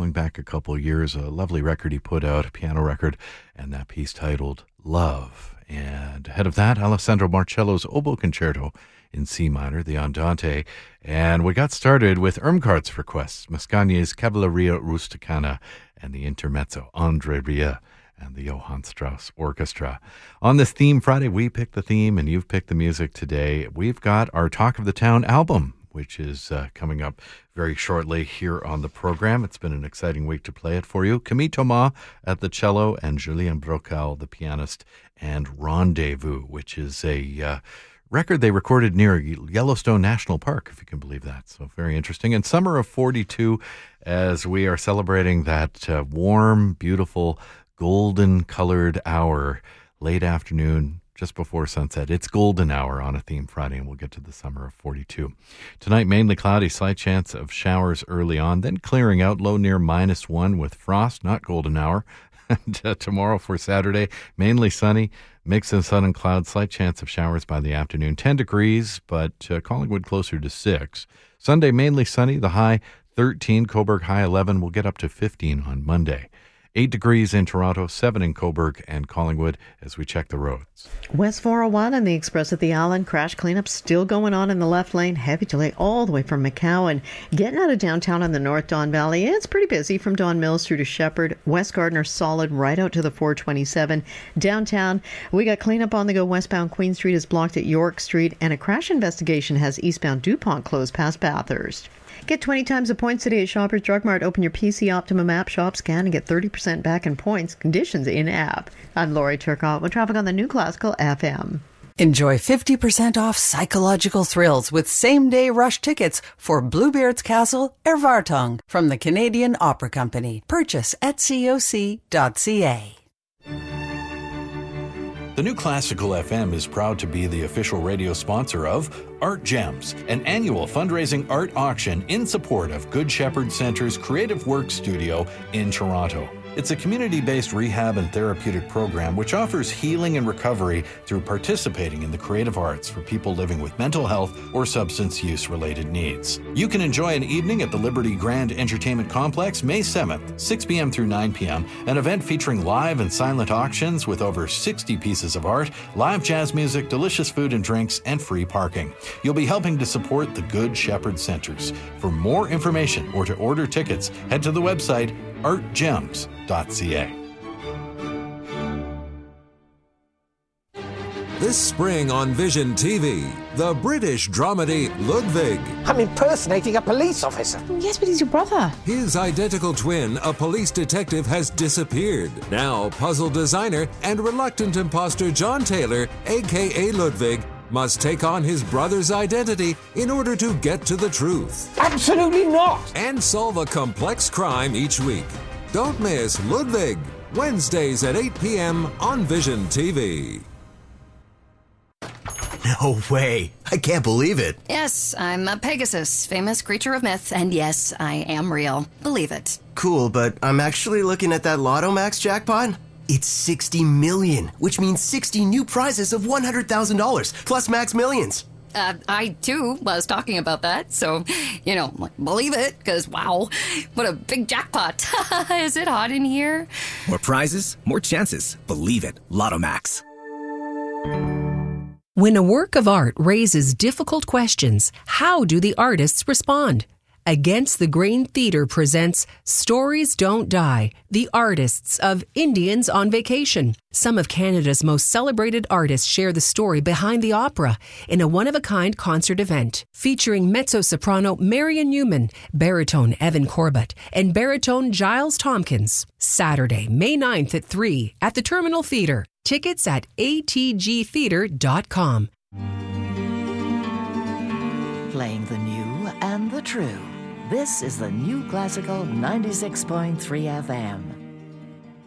going back a couple years, a lovely record he put out, a piano record, and that piece titled Love. And ahead of that, Alessandro Marcello's Oboe Concerto in C minor, the Andante. And we got started with Irmgard's requests, Mascagni's Cavalleria Rusticana, and the intermezzo, André Rieu and the Johann Strauss Orchestra. On this Theme Friday, we picked the theme and you've picked the music today. We've got our Talk of the Town album, which is coming up very shortly here on the program. It's been an exciting week to play it for you. Camille Thomas at the cello and Julien Brocal, the pianist, and Rendezvous, which is a record they recorded near Yellowstone National Park, if you can believe that. So very interesting. And Summer of 42, as we are celebrating that warm, beautiful, golden-colored hour, late afternoon, just before sunset. It's golden hour on a Theme Friday, and we'll get to the Summer of 42. Tonight, mainly cloudy, slight chance of showers early on, then clearing out, low near -1 with frost, not golden hour. And tomorrow for Saturday, mainly sunny, mix of sun and clouds, slight chance of showers by the afternoon. 10 degrees, but Collingwood closer to 6. Sunday, mainly sunny, the high 13, Cobourg high 11. We'll get up to 15 on Monday. 8 degrees in Toronto, 7 in Cobourg and Collingwood as we check the roads. West 401 and the Express at the Allen. Crash cleanup still going on in the left lane. Heavy delay all the way from McCowan. Getting out of downtown on the North Don Valley, it's pretty busy from Don Mills through to Shepherd. West Gardiner solid right out to the 427. Downtown, we got cleanup on the go. Westbound Queen Street is blocked at York Street. And a crash investigation has eastbound DuPont closed past Bathurst. Get 20 times the points today at Shoppers Drug Mart. Open your PC Optimum app, shop, scan, and get 30% back in points. Conditions in-app. I'm Lori Turcotte with traffic on the New Classical FM. Enjoy 50% off psychological thrills with same-day rush tickets for Bluebeard's Castle, Ervartong from the Canadian Opera Company. Purchase at coc.ca. The New Classical FM is proud to be the official radio sponsor of Art Gems, an annual fundraising art auction in support of Good Shepherd Centre's Creative Work Studio in Toronto. It's a community-based rehab and therapeutic program which offers healing and recovery through participating in the creative arts for people living with mental health or substance use-related needs. You can enjoy an evening at the Liberty Grand Entertainment Complex May 7th, 6 p.m. through 9 p.m., an event featuring live and silent auctions with over 60 pieces of art, live jazz music, delicious food and drinks, and free parking. You'll be helping to support the Good Shepherd Centres. For more information or to order tickets, head to the website artgems.ca. This spring on Vision TV, the British dramedy Ludwig. I'm impersonating a police officer. Yes, but he's your brother. His identical twin, a police detective, has disappeared. Now, puzzle designer and reluctant imposter John Taylor, a.k.a. Ludwig, must take on his brother's identity in order to get to the truth. Absolutely not! And solve a complex crime each week. Don't miss Ludwig, Wednesdays at 8 p.m. on Vision TV. No way. I can't believe it. Yes, I'm a Pegasus, famous creature of myth, and yes, I am real. Believe it. Cool, but I'm actually looking at that Lotto Max jackpot. It's 60 million, which means 60 new prizes of $100,000, plus Max Millions. I, too, was talking about that, so, believe it, because, wow, what a big jackpot. Is it hot in here? More prizes, more chances. Believe it. Lotto Max. When a work of art raises difficult questions, how do the artists respond? Against the Grain Theatre presents Stories Don't Die, the artists of Indians on Vacation. Some of Canada's most celebrated artists share the story behind the opera in a one-of-a-kind concert event featuring mezzo-soprano Marion Newman, baritone Evan Corbett, and baritone Giles Tompkins. Saturday, May 9th at 3 at the Terminal Theatre. Tickets at atgtheatre.com. Playing the new and the true. This is the New Classical 96.3 FM.